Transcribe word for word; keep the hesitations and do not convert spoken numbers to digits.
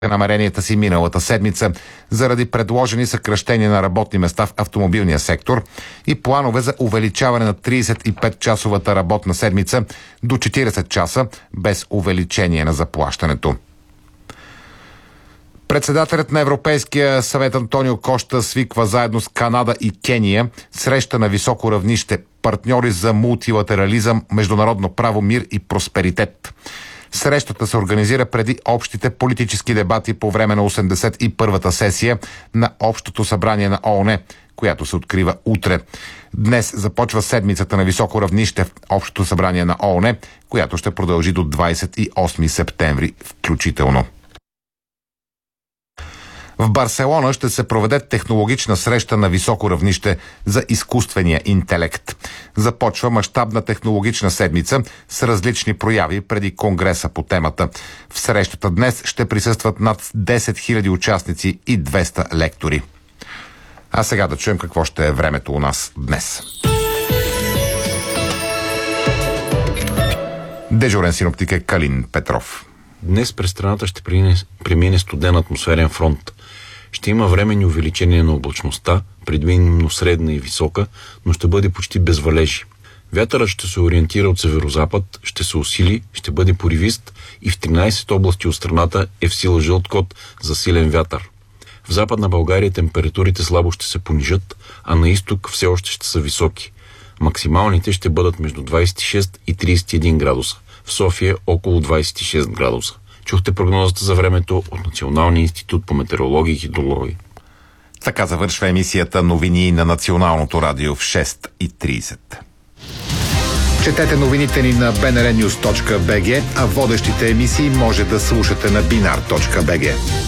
намеренията си миналата седмица заради предложени съкращения на работни места в автомобилния сектор и планове за увеличаване на тридесет и пет часовата работна седмица до четиридесет часа без увеличение на заплащането. Председателят на Европейския съвет Антонио Кошта свиква заедно с Канада и Кения среща на високо равнище, партньори за мултилатерализъм, международно право, мир и просперитет. Срещата се организира преди общите политически дебати по време на осемдесет и първата сесия на Общото събрание на ООН, която се открива утре. Днес започва седмицата на високо равнище в Общото събрание на ООН, която ще продължи до двадесет и осми септември включително. В Барселона ще се проведе технологична среща на високо равнище за изкуствения интелект. Започва мащабна технологична седмица с различни прояви преди конгреса по темата. В срещата днес ще присъстват над десет хиляди участници и двеста лектори. А сега да чуем какво ще е времето у нас днес. Дежурен синоптик е Калин Петров. Днес през страната ще премине студен атмосферен фронт. Ще има временни увеличение на облачността, предвидимо средна и висока, но ще бъде почти без валежи. Вятърът ще се ориентира от северозапад, ще се усили, ще бъде поривист и в тринадесет области от страната е в сила жълт код за силен вятър. В Западна България температурите слабо ще се понижат, а на изток все още ще са високи. Максималните ще бъдат между двадесет и шест и тридесет и един градуса. В София около двадесет и шест градуса. Чухте прогнозата за времето от Националния институт по метеорология и хидрология. Така завършва емисията новини на Националното радио в шест и тридесет. Четете новините ни на би ен ар нюз точка би джи, а водещите емисии може да слушате на бинар точка би джи.